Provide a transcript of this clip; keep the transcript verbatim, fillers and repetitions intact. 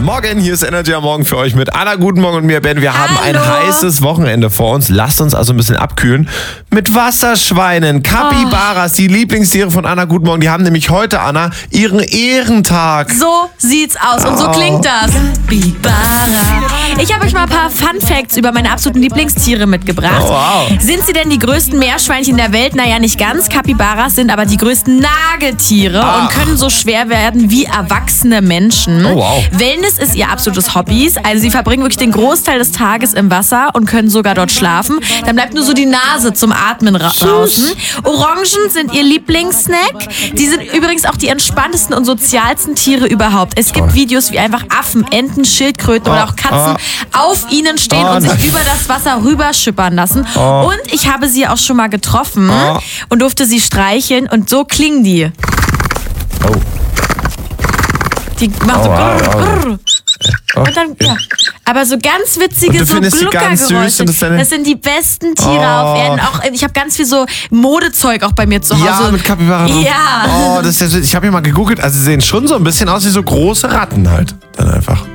Morgen, hier ist Energy am Morgen für euch mit Anna. Guten Morgen und mir, Ben. Wir haben Hallo. ein heißes Wochenende vor uns. Lasst uns also ein bisschen abkühlen mit Wasserschweinen. Capybaras, oh. die Lieblingstiere von Anna. Guten Morgen. Die haben nämlich heute, Anna, ihren Ehrentag. So sieht's aus und so Oh. klingt das. Capybara. Ich habe euch mal ein paar Fun Facts über meine absoluten Lieblingstiere mitgebracht. Oh, wow. Sind sie denn die größten Meerschweinchen der Welt? Naja, nicht ganz. Capybaras sind aber die größten Nagetiere Ach. und können so schwer werden wie erwachsene Menschen. Oh, wow. Wellness ist ihr absolutes Hobby. Also sie verbringen wirklich den Großteil des Tages im Wasser und können sogar dort schlafen. Dann bleibt nur so die Nase zum Atmen ra draußen. Orangen sind ihr Lieblingssnack. Die sind übrigens auch die entspanntesten und sozialsten Tiere überhaupt. Es gibt Videos, wie einfach Affen, Enten, Schildkröten oder auch Katzen auf ihnen stehen Oh, und sich nein. über das Wasser rüberschippern lassen. Oh. Und ich habe sie auch schon mal getroffen Oh. und durfte sie streicheln und so klingen die. Oh. Die machen so Oh, wow, grrr, wow. grrr. Und dann, ja. Aber so ganz Und witzige du so findest die ganz süß Gluckergeräusche. und das ist deine- Das sind die besten Tiere Oh. auf Erden. Auch, ich habe ganz viel so Modezeug auch bei mir zu Hause. Ja, mit Capybara. Ja. Oh, das ist ja süß. Ich habe hier mal gegoogelt. Also sie sehen schon so ein bisschen aus wie so große Ratten halt. Dann einfach.